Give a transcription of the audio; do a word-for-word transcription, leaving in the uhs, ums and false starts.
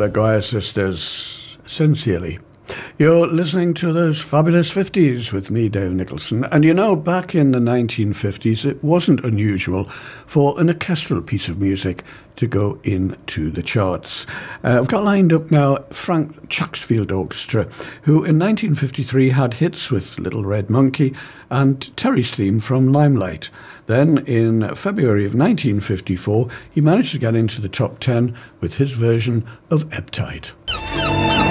Maguire sisters, sincerely. You're listening to those fabulous fifties with me, Dave Nicholson. And you know, back in the nineteen fifties, it wasn't unusual for an orchestral piece of music to go into the charts. Uh, I've got lined up now Frank Chacksfield Orchestra, who in nineteen fifty-three had hits with Little Red Monkey and Terry's theme from Limelight. Then in February of nineteen fifty-four, he managed to get into the top ten with his version of Ebb Tide.